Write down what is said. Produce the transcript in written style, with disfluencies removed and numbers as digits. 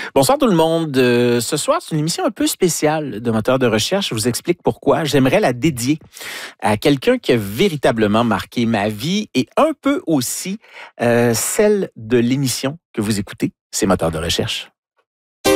Bonsoir tout le monde. Ce soir, c'est une émission un peu spéciale de Moteur de recherche. Je vous explique pourquoi. J'aimerais la dédier à quelqu'un qui a véritablement marqué ma vie et un peu aussi celle de l'émission que vous écoutez. C'est Moteur de recherche.